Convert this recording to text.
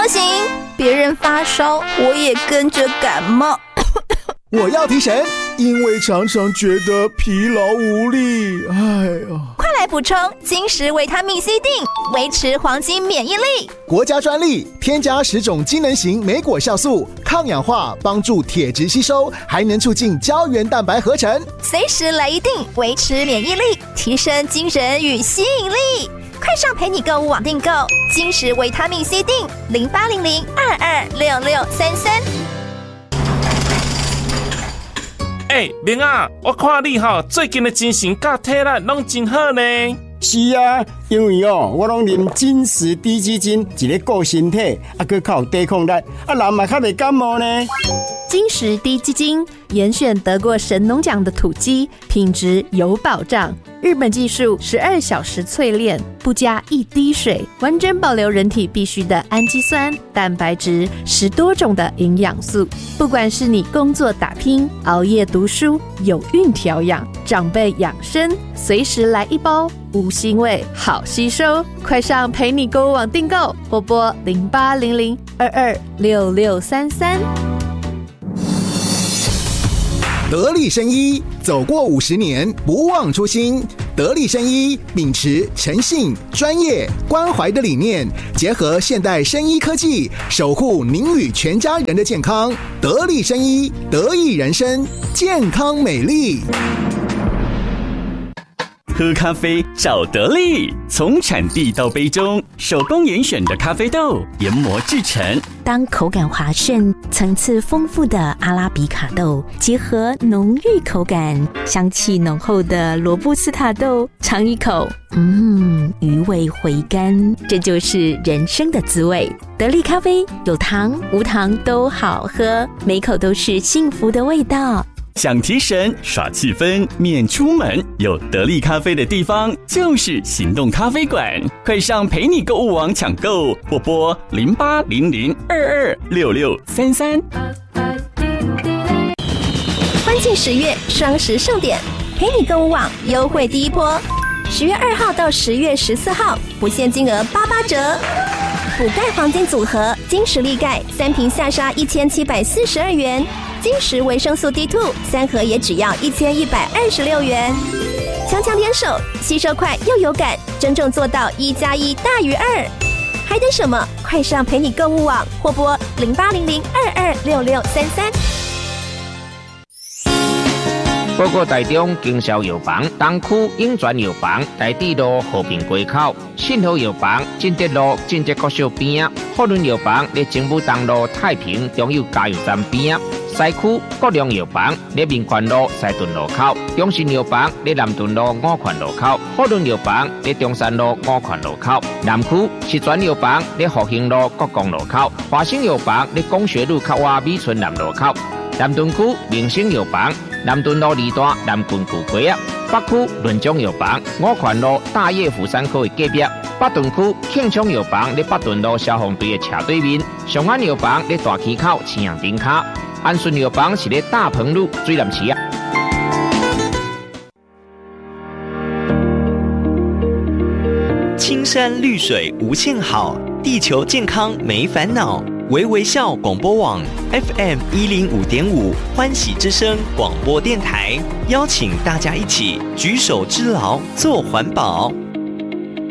行，别人发烧，我也跟着感冒。 我要提神，因为常常觉得疲劳无力。 快来补充金石维他命 C 锭，维持黄金免疫力。 国家专利，添加10种机能型莓果酵素，抗氧化，帮助铁质吸收，还能促进胶原蛋白合成。 随时来一锭，维持免疫力，提升精神与吸引力。快上陪你购物网订购金石维他命 C 锭，0800226633。 明啊，我看你最近的精神甲体力拢真好呢。 是啊，因为我拢啉金石低基金，一个顾身体，还靠抵抗力，人嘛较袂感冒呢。 金石低基金严选得过神农奖的土鸡，品质有保障。日本技术12小时淬炼，不加一滴水，完整保留人体必需的氨基酸、蛋白质，10多种的营养素。不管是你工作打拼、熬夜读书、有孕调养、长辈养生，随时来一包，无腥味，好吸收。快上陪你购物网订购，或拨0800226633。 得力生医，走过50年，不忘初心。得力生医秉持诚信、专业、关怀的理念，结合现代生医科技，守护您与全家人的健康。得力生医，得益人生，健康美丽。 喝咖啡找得力，从产地到杯中，手工严选的咖啡豆研磨制成。 当口感滑顺、层次丰富的阿拉比卡豆结合浓郁口感、香气浓厚的罗布斯塔豆，尝一口，余味回甘，这就是人生的滋味。得力咖啡有糖无糖都好喝，每口都是幸福的味道。 想提神耍气氛免出门，有得力咖啡的地方就是行动咖啡馆。快上陪你购物网抢购，或拨0800226633。 欢庆10月双十盛典，陪你购物网优惠第一波，10月2号到10月14号，不限金额88折。补钙黄金组合，金石力钙3瓶下杀1742元。金石维生素 D2 3盒也只要1126元，强强联手，吸收快又有感，真正做到1+1大于2。还等什么？快上陪你购物网，或拨0800226633。 报告台中经销药房东区永泉药房台地路和平街口，信和药房进德路进德国小边，福伦药房在政府东路太平中油加油站边，西区国良药房在民权路西屯路口，中信药房在南屯路五权路口，福伦药房在中山路五权路口，南区石泉药房在复兴路国光路口，华兴药房在工学路靠外美村南路口，南屯区明星药房南屯路2段南郡旧街啊，北区润中药房五权路大业府山口的隔壁，北屯区庆昌药房在北屯路消防队的斜对面，上安药房在大溪口青阳顶卡，安顺药房是在大鹏路水南市啊。 青山绿水无限好，地球健康没烦恼。微微笑广播网 FM 105.5欢喜之声广播电台，邀请大家一起举手之劳做环保。